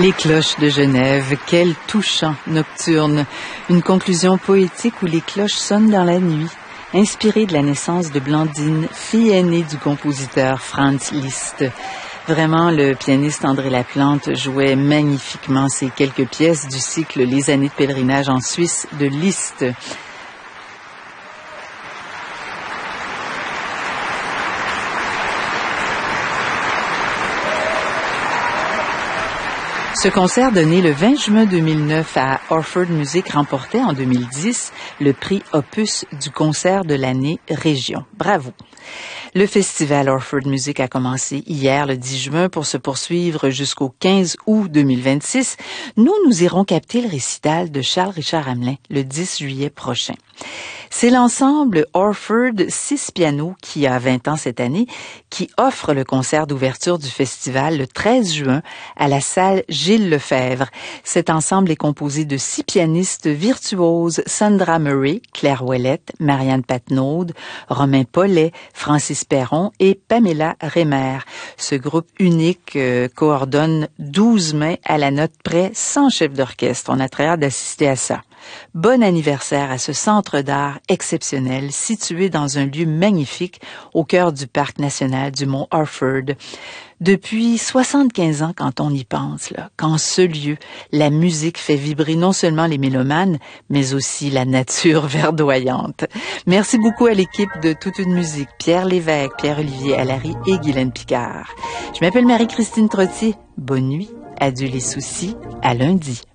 Les cloches de Genève, quel touchant nocturne. Une conclusion poétique où les cloches sonnent dans la nuit, inspirée de la naissance de Blandine, fille aînée du compositeur Franz Liszt. Vraiment, le pianiste André Laplante jouait magnifiquement ces quelques pièces du cycle Les années de pèlerinage en Suisse de Liszt. Ce concert donné le 20 juin 2009 à Orford Music remportait en 2010 le prix Opus du concert de l'année Région. Bravo! Le festival Orford Music a commencé hier, le 10 juin, pour se poursuivre jusqu'au 15 août 2026. Nous irons capter le récital de Charles-Richard Hamelin le 10 juillet prochain. C'est l'ensemble Orford 6 pianos qui a 20 ans cette année qui offre le concert d'ouverture du festival le 13 juin à la salle Gilles Lefebvre. Cet ensemble est composé de 6 pianistes virtuoses: Sandra Murray, Claire Ouellette, Marianne Patnaud, Romain Paulet, Francis Perron et Pamela Rémer. Ce groupe unique coordonne 12 mains à la note près, sans chef d'orchestre. On a très hâte d'assister à ça. Bon anniversaire à ce centre d'art exceptionnel situé dans un lieu magnifique au cœur du parc national du Mont Orford. Depuis 75 ans, quand on y pense, là, qu'en ce lieu, la musique fait vibrer non seulement les mélomanes, mais aussi la nature verdoyante. Merci beaucoup à l'équipe de Toute une musique, Pierre Lévesque, Pierre-Olivier Allary et Guylaine Picard. Je m'appelle Marie-Christine Trottier. Bonne nuit, adieu les soucis, à lundi.